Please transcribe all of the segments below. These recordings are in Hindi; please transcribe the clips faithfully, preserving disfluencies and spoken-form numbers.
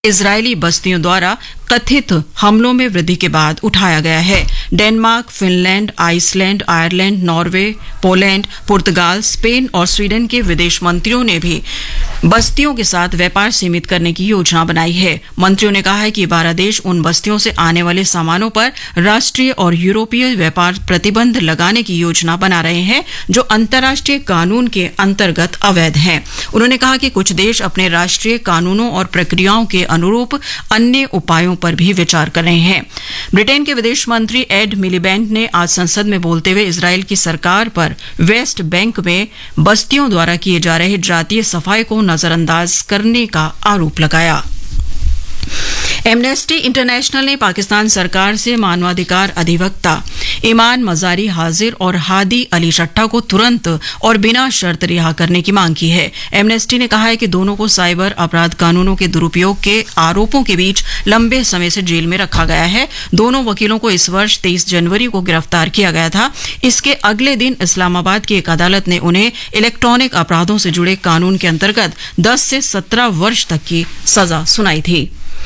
इजरायली बस्तियों द्वारा कथित हमलों में वृद्धि के बाद उठाया गया है। Denmark, Finland, Iceland, Ireland, Norway, Poland, पुर्तगाल, स्पेन और स्वीडन के विदेश मंत्रियों ने भी बस्तियों के साथ व्यापार सीमित करने की योजना बनाई है। मंत्रियों ने कहा है कि बारह देश उन बस्तियों से आने वाले सामानों पर राष्ट्रीय और यूरोपीय व्यापार प्रतिबंध लगाने की योजना बना रहे हैं जो अंतर्राष्ट्रीय कानून के अंतर्गत अवैध हैं। उन्होंने कहा कि कुछ देश अपने राष्ट्रीय कानूनों और प्रक्रियाओं के अनुरूप अन्य उपायों पर भी विचार कर रहे हैं। ब्रिटेन के विदेश मंत्री एड मिलीबैंड ने आज संसद में बोलते हुए इजरायल की सरकार पर वेस्ट बैंक में बस्तियों द्वारा किए जा रहे जातीय सफाई को नजरअंदाज करने का आरोप लगाया। एमनेस्टी इंटरनेशनल ने पाकिस्तान सरकार से मानवाधिकार अधिवक्ता ईमान मजारी हाजिर और हादी अली चट्टा को तुरंत और बिना शर्त रिहा करने की मांग की है। एमनेस्टी ने कहा है कि दोनों को साइबर अपराध कानूनों के दुरुपयोग के आरोपों के बीच लंबे समय से जेल में रखा गया है। दोनों वकीलों को इस वर्ष तेईस जनवरी को गिरफ्तार किया गया था। इसके अगले दिन इस्लामाबाद की एक अदालत ने उन्हें इलेक्ट्रॉनिक अपराधों से जुड़े कानून के अंतर्गत दस से सत्रह वर्ष तक की सजा सुनाई थी।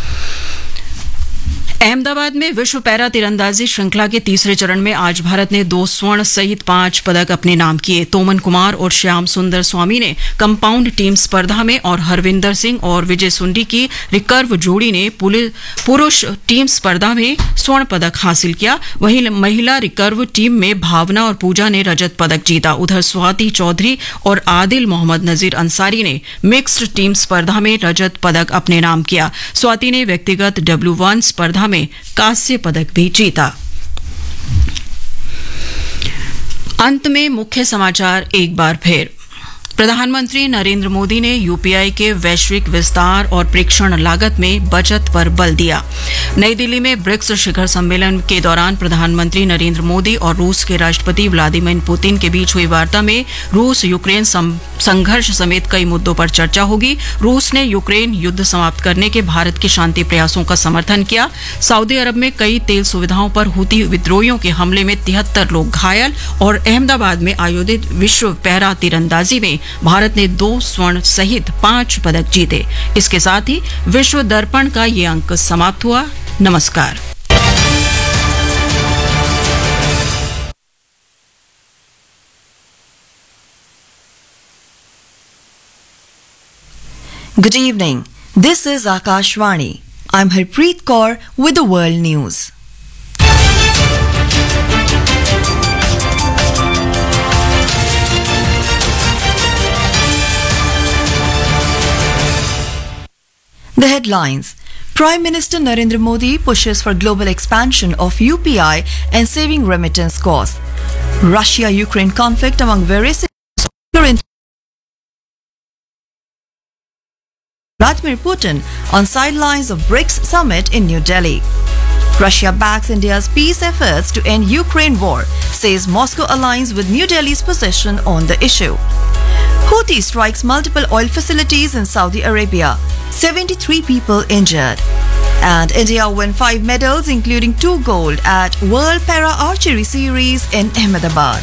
अहमदाबाद में विश्व पैरा तीरंदाजी श्रृंखला के तीसरे चरण में आज भारत ने दो स्वर्ण सहित पांच पदक अपने नाम किए। तोमन कुमार और श्याम सुंदर स्वामी ने कंपाउंड टीम स्पर्धा में और हरविंदर सिंह और विजय सुंडी की रिकर्व जोड़ी ने पुरुष टीम स्पर्धा में स्वर्ण पदक हासिल किया। वहीं महिला रिकर्व टीम में भावना और पूजा ने रजत पदक जीता। उधर स्वाति चौधरी और आदिल मोहम्मद नजीर अंसारी ने मिक्स्ड टीम स्पर्धा में रजत पदक अपने नाम किया। स्वाति ने व्यक्तिगत डब्ल्यू वन स्पर्धा में कांस्य पदक भी जीता। अंत में मुख्य समाचार एक बार फिर। प्रधानमंत्री नरेंद्र मोदी ने यूपीआई के वैश्विक विस्तार और प्रेक्षण लागत में बचत पर बल दिया। नई दिल्ली में ब्रिक्स शिखर सम्मेलन के दौरान प्रधानमंत्री नरेंद्र मोदी और रूस के राष्ट्रपति व्लादिमीर पुतिन के बीच हुई वार्ता में रूस यूक्रेन संघर्ष समेत कई मुद्दों पर चर्चा होगी। रूस ने यूक्रेन युद्ध समाप्त करने के भारत के शांति प्रयासों का समर्थन किया। सऊदी अरब में कई तेल सुविधाओं पर हुती विद्रोहियों के हमले में तिहत्तर लोग घायल। और अहमदाबाद में आयोजित विश्व पैरा तीरंदाजी में भारत ने दो स्वर्ण सहित पांच पदक जीते। इसके साथ ही विश्व दर्पण का ये अंक समाप्त हुआ। नमस्कार। Good evening. This is Akashvani. I'm Harpreet Kaur with the world news. The headlines. Prime Minister Narendra Modi pushes for global expansion of U P I and saving remittance costs. Russia-Ukraine conflict among various Vladimir Putin on sidelines of BRICS summit in New Delhi. Russia backs India's peace efforts to end Ukraine war, says Moscow aligns with New Delhi's position on the issue. Houthi strikes multiple oil facilities in Saudi Arabia. seventy-three people injured. And India won five medals, including two gold, at World Para Archery Series in Ahmedabad.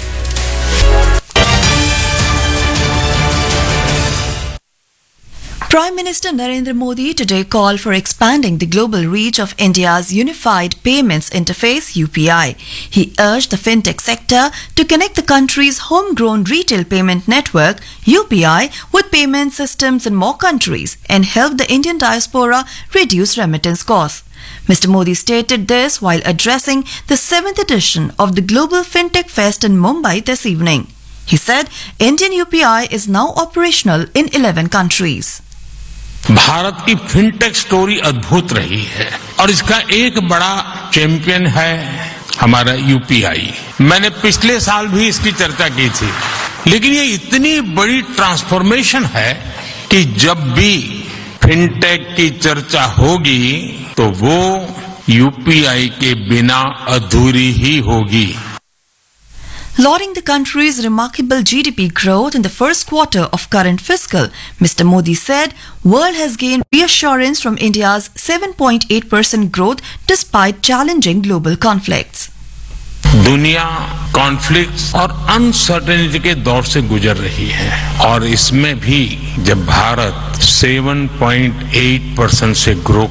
Prime Minister Narendra Modi today called for expanding the global reach of India's Unified Payments Interface U P I. He urged the fintech sector to connect the country's homegrown retail payment network U P I with payment systems in more countries and help the Indian diaspora reduce remittance costs. Mister Modi stated this while addressing the seventh edition of the Global Fintech Fest in Mumbai this evening. He said Indian U P I is now operational in eleven countries. Bharat की फिनटेक स्टोरी अद्भुत रही है और इसका एक बड़ा चैंपियन है हमारा यूपीआई। मैंने पिछले साल भी इसकी चर्चा की थी, लेकिन ये इतनी बड़ी ट्रांसफॉर्मेशन है कि जब भी फिनटेक की चर्चा होगी तो वो यूपीआई के बिना अधूरी ही होगी। Lauding the country's remarkable G D P growth in the first quarter of current fiscal, Mister Modi said, world has gained reassurance from India's seven point eight percent growth despite challenging global conflicts. दुनिया कॉन्फ्लिक्ट और अनसर्टेनिटी के दौर से गुजर रही है और इसमें भी जब भारत सात पॉइंट आठ परसेंट से ग्रो